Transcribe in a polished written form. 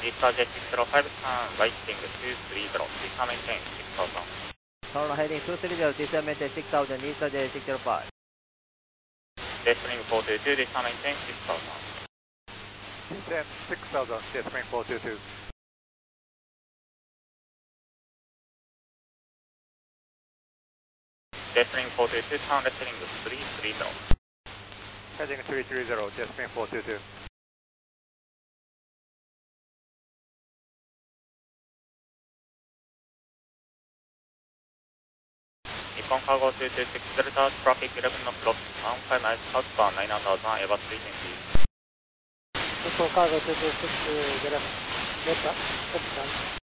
Easter J605, turn right heading 230, descend maintain 6000. Turn heading 230, descend maintain 6000, Easter J605. Destiny 422, descend maintain 6000. Descend 6000, Destiny 422. Destiny 422, turn left heading 330. Heading 330, Destiny 422. Nippon Cargo 226 Delta, traffic 11 knots lost, 15 miles southbound 9000, Airbus 320. Nippon Cargo 226 Delta, copy